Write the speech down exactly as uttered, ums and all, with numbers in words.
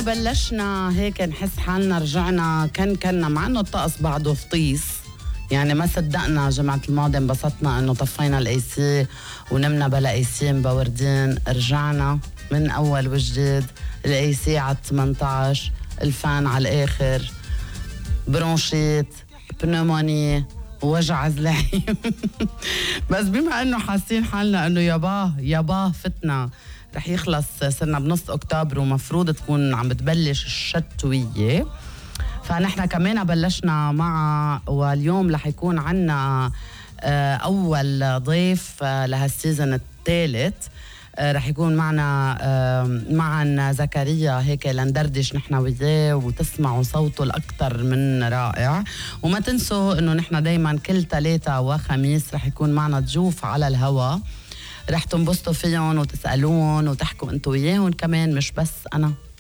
بلشنا هيك نحس حالنا رجعنا كان كنا مع انه الطقس بعده فطيس، يعني ما صدقنا جمعة الماضي انبسطنا انه طفينا الاي سي ونمنا بلا اي سي مبوردين، رجعنا من اول وجديد، الاي سي على ثمانية عشر، الفان على الاخر، برونشيت، بنوموني، وجع زلعيم. بس بما انه حاسين حالنا انه ياباه ياباه فتنا رح يخلص، صرنا بنص اكتوبر ومفروض تكون عم بتبلش الشتويه، فنحن كمان بلشنا مع، واليوم رح يكون عنا اول ضيف لهالسيزن الثالث، رح يكون معنا معا زكريا هيك لندردش نحن وياه وتسمعوا صوته الأكثر من رائع. وما تنسوا انه نحن دايما كل ثلاثة وخميس رح يكون معنا ضيوف على الهوا، رح تنبسطوا فيهم وتسألون وتحكوا انتوا وياهم كمان، مش بس انا.